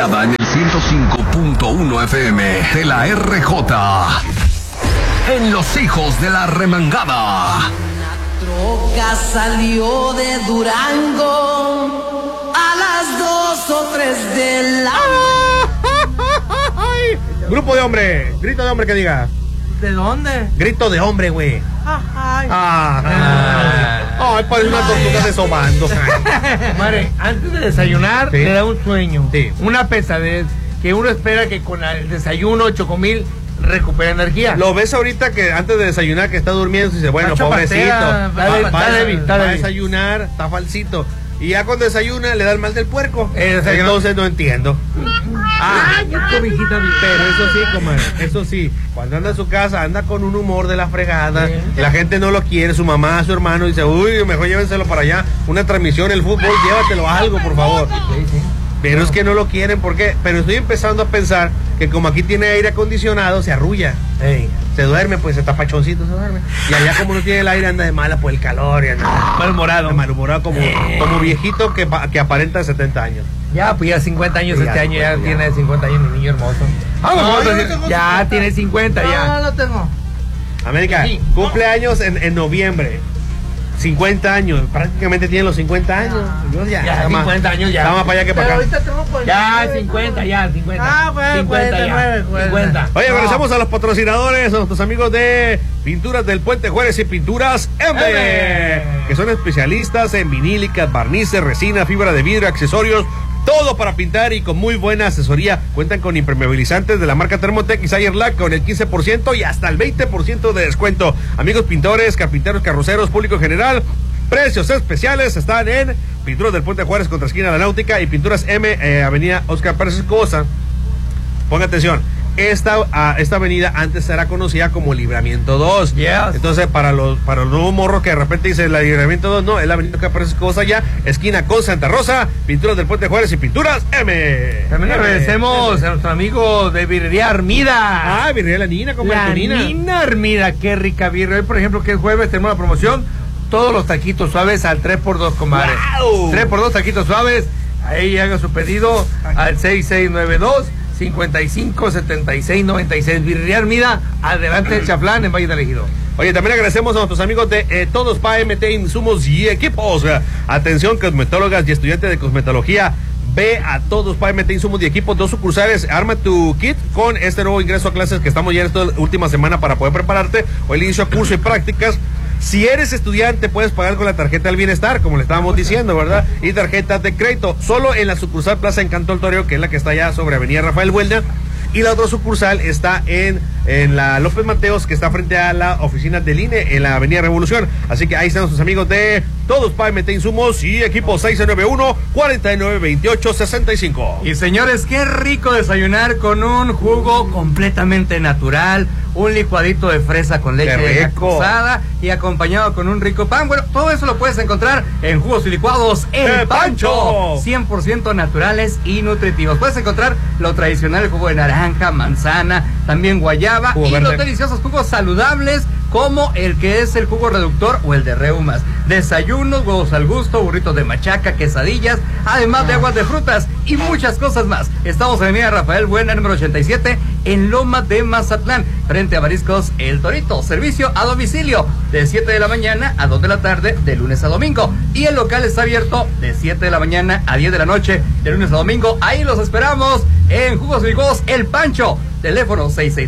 Madrugada en el 105.1 FM de la RJ. En Los Hijos de la Remangada. Una troca salió de Durango a las 2 o 3 de la... Grupo de hombre, grito de hombre que diga. ¿De dónde? Grito de hombre, güey. Ay, parece una tortuga desovando. Madre, antes de desayunar, Sí. le da un sueño, Sí. una pesadez, que uno espera que con el desayuno Chocomil recupere energía. Lo ves ahorita que antes de desayunar que está durmiendo y dice, bueno, Está pobrecito, chapatera, está débil. va a desayunar, está falsito. Y ya cuando desayuna le da el mal del puerco. Entonces no entiendo. Cobijita, Pero eso sí, comadre, eso sí, cuando anda en su casa, anda con un humor de la fregada, Sí. la gente no lo quiere, su mamá, su hermano, dice, uy, mejor llévenselo para allá, una transmisión, el fútbol, llévatelo algo, por favor. Pero es que no lo quieren, ¿por qué? Pero estoy empezando a pensar que como aquí tiene aire acondicionado, se arrulla. Se duerme, pues se tapa choncito, se duerme. Y allá como no tiene el aire, anda de mala por el calor y anda malhumorado como viejito que aparenta 70 años. Ya, pues ya 50 años Sí, este ya, año, ya ya. tiene 50 años mi niño hermoso. Ya tiene 50 ya. No, no tengo. América, Sí. cumpleaños en noviembre. 50 años, prácticamente tiene los 50 años. Dios, Ya, está más- 50 años ya. está más para allá que Pero para acá. ahorita tengo 49. Ya, 50, ya, 50. Ah, bueno, 50 ya. 49, 50. Oye, No. regresamos a los patrocinadores, a nuestros amigos de Pinturas del Puente Juárez y Pinturas M, que son especialistas en vinílicas, barnices, resina, fibra de vidrio, accesorios, todo para pintar y con muy buena asesoría. Cuentan con impermeabilizantes de la marca Thermotec y Sayerlac con el 15% y hasta el 20% de descuento. Amigos pintores, carpinteros, carroceros, público en general, precios especiales están en Pinturas del Puente Juárez contra esquina de la Náutica y Pinturas M, avenida Oscar Pérez Escobosa. Ponga atención. Esta avenida antes era conocida como Libramiento 2. Yes. Entonces, para los nuevos morros que de repente dicen la Libramiento 2, no, es la avenida que aparece cosa ya, esquina con Santa Rosa, Pinturas del Puente Juárez y Pinturas M. También M. agradecemos a nuestro amigo de Birrería Armida. Ah, virré la Nina, como La tu Nina. Nina Armida, qué rica birria. Hoy, por ejemplo, que es jueves, tenemos la promoción. Todos los taquitos suaves al 3x2, comadre. ¡Wow! 3x2 taquitos suaves. Ahí haga su pedido al 6692-557696. Birrería Armida, adelante el Chaflán en Valle del Ejido. Oye, también agradecemos a nuestros amigos de Todos Pa MT Insumos y Equipos. Atención, cosmetólogas y estudiantes de cosmetología. Ve a Todos Pa MT Insumos y Equipos, 2 sucursales. Arma tu kit con este nuevo ingreso a clases que estamos ya en esta última semana para poder prepararte. O el inicio a curso y prácticas. Si eres estudiante, puedes pagar con la tarjeta del bienestar, como le estábamos diciendo, ¿verdad? Y tarjetas de crédito. Solo en la sucursal Plaza Encanto del Toreo, que es la que está allá sobre Avenida Rafael Buelna. Y la otra sucursal está en la López Mateos, que está frente a la oficina del INE, en la Avenida Revolución. Así que ahí están nuestros amigos de Todos Pa MT Insumos y Equipo 691-4928-65. Y señores, qué rico desayunar con un jugo completamente natural, un licuadito de fresa con leche ¡Qué rico! lactosada y acompañado con un rico pan. Bueno, todo eso lo puedes encontrar en Jugos y Licuados El Pancho, 100% naturales y nutritivos. Puedes encontrar lo tradicional, el jugo de naranja, manzana, también guayaba Jugo y verde. los deliciosos jugos saludables como el que es el jugo reductor o el de reumas. Desayunos, huevos al gusto, burritos de machaca, quesadillas, además de aguas de frutas y muchas cosas más. Estamos en Avenida Rafael Buena, número 87, en Loma de Mazatlán, frente a Mariscos El Torito. Servicio a domicilio de 7 de la mañana a 2 de la tarde, de lunes a domingo. Y el local está abierto de 7 de la mañana a 10 de la noche, de lunes a domingo. Ahí los esperamos en Jugos y Licuados El Pancho. Teléfono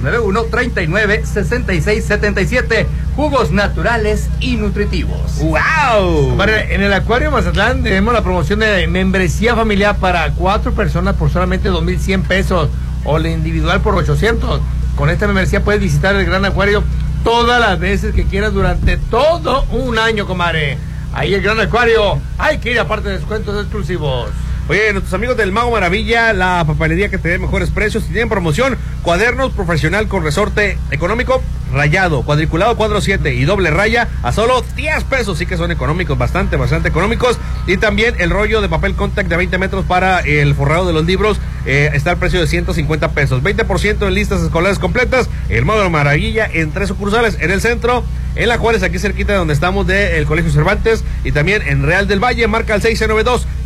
6691-396677. Jugos naturales y nutritivos. ¡Wow! En el Acuario Mazatlán tenemos la promoción de membresía familiar para 4 personas por solamente 2,100 pesos o la individual por 800. Con esta membresía puedes visitar el Gran Acuario todas las veces que quieras durante todo un año, comadre. Ahí el Gran Acuario, hay que ir aparte de descuentos exclusivos. Oye, nuestros amigos del Mago Maravilla, la papelería que te dé mejores precios, tienen promoción, cuadernos profesional con resorte económico, rayado, cuadriculado, cuadro 7 y doble raya a solo 10 pesos, sí que son económicos, bastante económicos. Y también el rollo de papel contact de 20 metros para el forrado de los libros, está al precio de 150 pesos, 20% en listas escolares completas. El Mago Maravilla en 3 sucursales, en el centro, en La Juárez, aquí cerquita de donde estamos del Colegio Cervantes, y también en Real del Valle. Marca al 692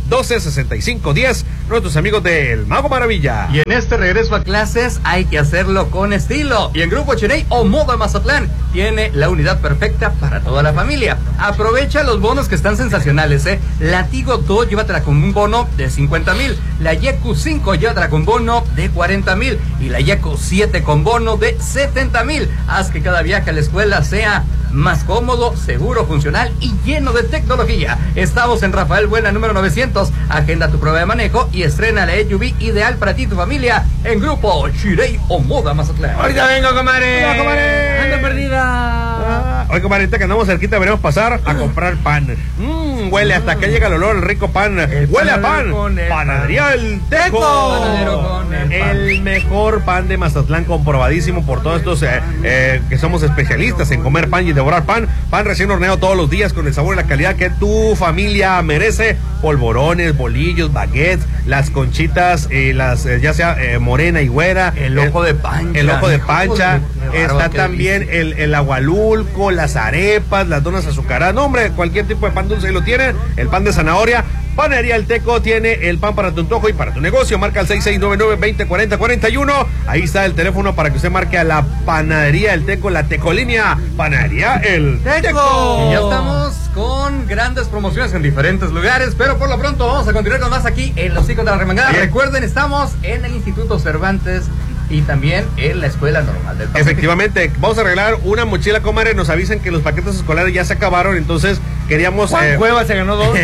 126510, nuestros amigos del Mago Maravilla. Y en este regreso a clases hay que hacerlo con estilo. Y en Grupo Cheney o Moda Mazatlán tiene la unidad perfecta para toda la familia. Aprovecha los bonos que están sensacionales, La Tigo 2 llévatela con un bono de 50,000. La Yeku 5 llévatela con bono de 40,000. Y la Yeku 7 con bono de 70,000. Haz que cada viaje a la escuela sea más cómodo, seguro, funcional y lleno de tecnología. Estamos en Rafael Buena, número 900. Agenda tu prueba de manejo y estrena la SUV ideal para ti y tu familia en Grupo Chirey o Moda Mazatlán. Ahorita vengo, comadre. Hola, comadre. Ando perdida. Oye, comadre, ahorita que andamos cerquita, veremos pasar a comprar pan. Huele hasta que llega el olor al rico pan. Huele a pan. Panadería El Teco. Panadero con el pan. El mejor pan de Mazatlán, comprobadísimo por todos estos que somos especialistas en comer pan y devorar pan. Pan recién horneado todos los días con el sabor y la calidad que tu familia merece. Polvorones, bolillos, baguettes, las conchitas, ya sea morena y güera. El ojo de pancha. El ojo de pancha. Qué Está bárbaro, también el agualulco, las arepas, las donas azucaradas. No, hombre, cualquier tipo de pan dulce ahí lo tiene. El pan de zanahoria. Panadería El Teco tiene el pan para tu antojo y para tu negocio. Marca al 6699-2040-41. Ahí está el teléfono para que usted marque a la Panadería El Teco, la Tecolínea. Panadería El Teco. Y ya estamos con grandes promociones en diferentes lugares, pero por lo pronto vamos a continuar con más aquí en Los Hijos de la Remangada. Bien. Recuerden, estamos en el Instituto Cervantes y también en la Escuela Normal del Pacífico. Efectivamente, vamos a arreglar una mochila, comadre. Nos avisan que los paquetes escolares ya se acabaron, entonces queríamos... Juan Cueva se ganó 2.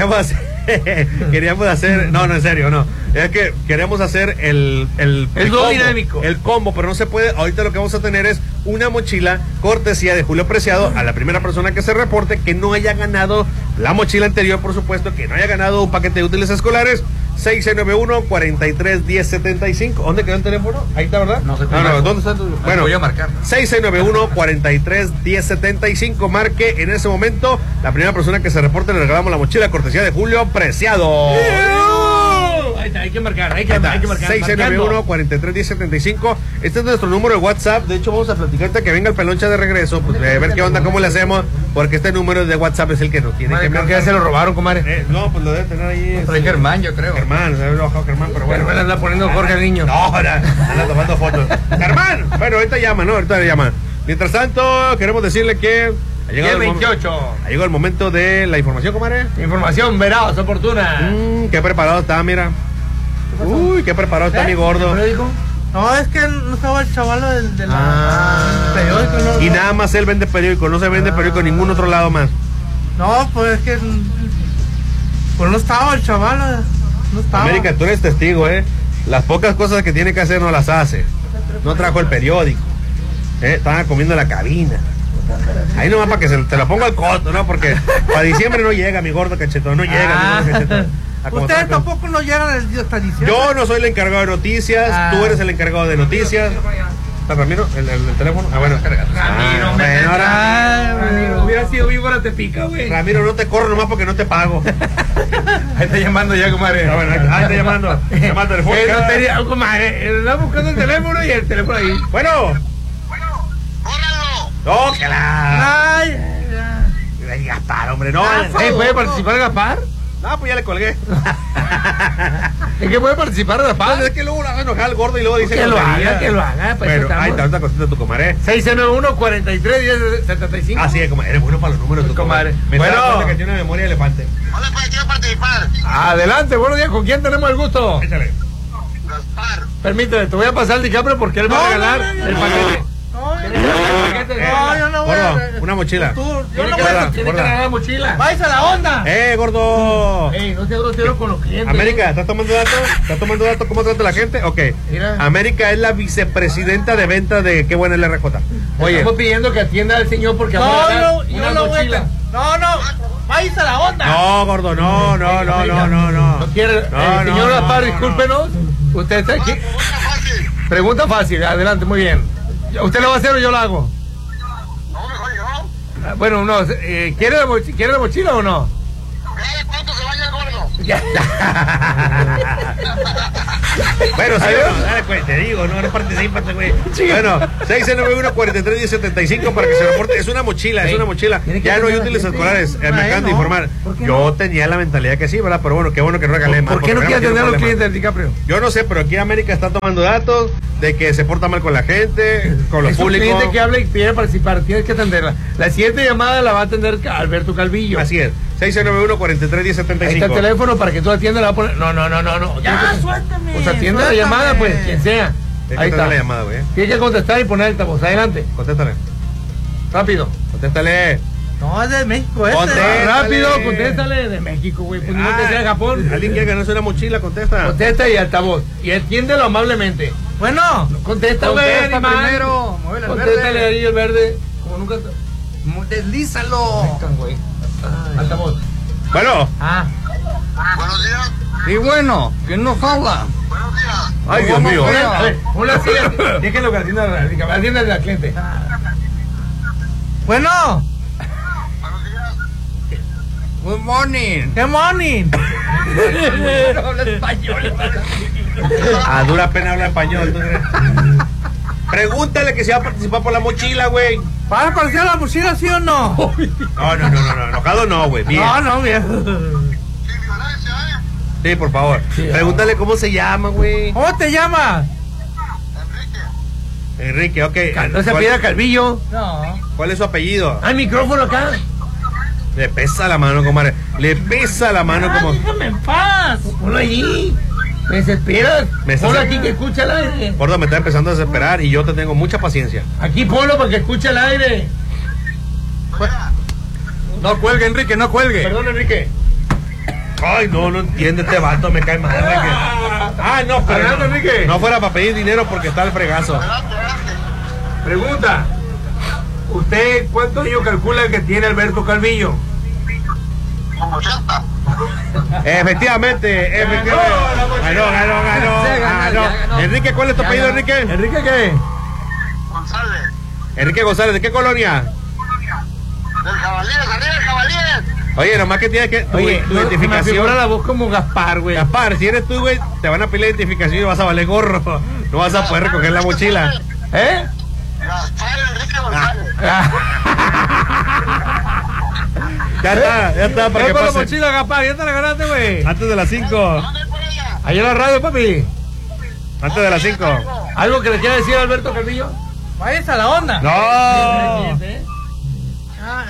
queríamos hacer... No, en serio, no. Es que queríamos hacer el dúo combo, dinámico. el combo, pero no se puede. Ahorita lo que vamos a tener es una mochila cortesía de Julio Preciado a la primera persona que se reporte que no haya ganado la mochila anterior, por supuesto, que no haya ganado un paquete de útiles escolares. 691-43-1075. ¿Dónde quedó el teléfono? Ahí está, ¿verdad? No sé. ¿Dónde está tu...? Bueno, voy a marcar. 691-43-1075. Marque en ese momento. La primera persona que se reporte le regalamos la mochila cortesía de Julio Preciado. Ahí está, hay que marcar, hay que marcar. 691-43-1075. Este es nuestro número de WhatsApp. De hecho, vamos a platicar hasta que venga el peloncha de regreso. Pues a ver qué onda, cómo le hacemos. Porque este número de WhatsApp es el que nos tiene que Creo que ya se lo robaron, comadre. No, pues lo debe tener ahí. Trae Germán, yo creo. Germán, se había bajado Germán, pero bueno. Germán anda poniendo Jorge al niño. No, ahora anda tomando fotos. Germán, bueno, ahorita llama, ¿no? Ahorita le llama. Mientras tanto, queremos decirle que ha llegado, el 28. Ha llegado el momento de la información, comadre. Información veraz, oportuna. Qué preparado está, mira. Uy, qué preparado está mi gordo. No, es que no estaba el chaval del periódico. No, Y nada más él vende periódico, no se vende periódico en ningún otro lado más. No, pues es que pues no estaba el chaval. No estaba. América, tú eres testigo, ¿eh? Las pocas cosas que tiene que hacer no las hace. No trajo el periódico. Estaban comiendo en la cabina. Ahí nomás para que te lo ponga al coto, ¿no? Porque para diciembre no llega, mi gordo cachetón. No llega, mi gordo cachetón. Ustedes tampoco no llegan hasta diciembre. Yo no soy el encargado de noticias, tú eres el encargado de noticias. ¿Está Ramiro? ¿El teléfono? Ah, bueno. Ramiro, bueno, ahora. Ramiro, hubiera sido víbora, te pica, güey. Ramiro, no te corro nomás porque no te pago. Ahí está llamando ya, comadre. Ah, bueno, ahí está llamando. Llama telefónica. No tenía, comadre, está buscando el teléfono y el teléfono ahí. Bueno. No, que la. Ay, Ay, Gaspar, hombre, no. ¿Puede participar Gaspar? No, pues ya le colgué. ¿En qué puede participar Gaspar? Es que luego lo hace enojar al gordo y luego dice Que lo tonterías. haga, que lo haga. Pues Bueno, ahí está otra cosita tu comadre. 691-43-1075. Así es, comadre. Eres bueno para los números, tu comadre. Me Bueno. da cuenta que tiene una memoria de elefante. Hola, pues quiero participar. Adelante, buenos días. ¿Con quién tenemos el gusto? Échale. Gaspar. Permíteme, te voy a pasar el DiCaprio porque él va a regalar el paquete. no, yo no voy Gordo, a. una mochila. Yo no Tiene voy que a. regalar la mochila. ¡Vais a la onda! Gordo. Ey, no seas grosero con los clientes. América, ¿estás tomando datos? ¿Estás tomando datos? ¿Cómo trata la gente? Ok. Mira. América es la vicepresidenta de venta de Qué Buena es la RJ. Oye, Estamos pidiendo que atienda al señor porque vamos a No, regalar yo una no voy mochila. a. No, vais a la onda. no, gordo, no. No quiere. No, Señor no, Gaspar, no, discúlpenos. Usted está aquí. Pregunta fácil. Pregunta fácil, adelante, muy bien. ¿Usted lo va a hacer o yo lo hago? No, mejor yo. Bueno, no, ¿quiere la mochila o no? ¿Cuánto se vaya el gordo? Bueno, sí, dale, pues, te digo, no participas, güey. Bueno, 691-43-1075 para que se reporte. Es una mochila, es una mochila. Ya no hay útiles escolares, me acaban de informar. Yo tenía la mentalidad que sí, ¿verdad? Pero bueno, qué bueno que no regalé más. ¿Por qué no quiere atender a los clientes del DiCaprio? Yo no sé, pero aquí América está tomando datos de que se porta mal con la gente, con los es públicos. Es un cliente que habla y quiere participar, tienes que atenderla. La siguiente llamada la va a atender Alberto Calvillo. Así es, 691-43-1075. Ahí está el teléfono para que tú atiendas, la va a poner. No. Ya, suéltame. Pues atiende la llamada, pues, quien sea. Ahí está la llamada, güey. Tienes que contestar y poner el altavoz. Adelante. Contéstale. Rápido. Contéstale. No, es de México ese. Contéstale. Rápido, contéstale. De México, güey. Pues no te sea de Japón. Alguien quiere ganarse una mochila, contesta. Contesta y altavoz. Y atiéndelo amablemente. Bueno. Contesta, güey. Contesta primero. Muévele al Contéstale verde. ahí el verde. Como nunca. Deslízalo. Güey. Altavoz. Bueno. Buenos días. Y bueno, ¿quién nos habla? Buenos días. Ay, Dios mío. A ver, una silla. Déjenlo que atienda al cliente. Bueno. Buenos días. Good morning. Good morning. No habla español. A dura pena habla español. ¿Tú crees? Pregúntale que si va a participar por la mochila, güey. ¿Para aparecer la mochila, sí o no? No. Enojado no, güey. Bien. No, viejo. Sin violencia, ¿eh? Sí, por favor. Pregúntale cómo se llama, güey. ¿Cómo te llamas? Enrique. Enrique, ok. No se pida Calvillo. No. ¿Cuál es su apellido? Hay micrófono acá. Le pesa la mano, comadre. Le pesa la mano como. Déjame en paz. Ponlo ahí. Me desesperas. Me estás- Ponlo aquí que escucha el aire. Gordo, me está empezando a desesperar y yo te tengo mucha paciencia. Aquí ponlo para que escuche el aire. No cuelgue, Enrique, no cuelgue. Perdón, Enrique. Ay, no entiende este vato, me cae mal, güey. No, pero Adelante, Enrique. no fuera para pedir dinero porque está el fregazo. Pregunta. ¿Usted cuántos años calcula que tiene Alberto Calvillo? Como 80. Efectivamente. Ganó. ganó. Enrique, ¿cuál es tu apellido, Enrique? ¿Enrique qué? González. Enrique González, ¿de qué colonia? Del Jabalíes, arriba del Jabalíes. Oye, nomás que tienes que tu Me figura identificación. la voz como Gaspar, güey. Gaspar, si eres tú, güey, te van a pedir la identificación y vas a valer gorro. No vas a poder recoger la mochila. ¿Eh? Gaspar Enrique González. Ya está, para ¿Qué que con la pase. mochila, Gaspar? ¿Ya te la ganaste, güey? Antes de las 5. ¿Dónde por ella? Ahí en la radio, papi. Antes de las 5. ¿Algo que le quiera decir a Alberto Calvillo? Váyase a la onda. No. Ah,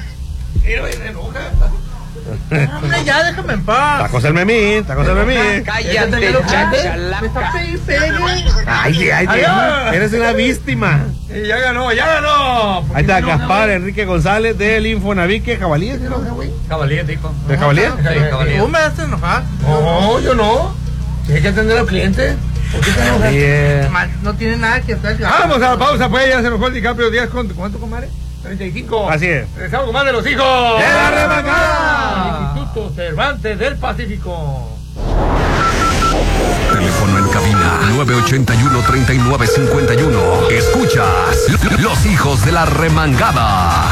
Hombre, hombre, ya déjame en paz. Tacos el memín. Cállate, chachalaca. Ay, eres una víctima. ya ganó. Ahí está Gaspar Enrique González del Infonavique Jabalíes. ¿Sí, no, güey? Cabalía, dijo. ¿De Jabalíes? Sí, cabalía. Tú me haces enojar. No, yo no. Hay que atender al cliente. ¿Por qué te enojas? Jabalíes. No tiene nada que hacer. Vamos a la pausa, pues ya se nos fue el DiCaprio 10 con... ¿Cuánto, comadre? 35. Así es. Regresamos con más de los hijos ¡De la remangada! Instituto Cervantes del Pacífico. Teléfono en cabina 981-3951. Escuchas Los Hijos de la Remangada.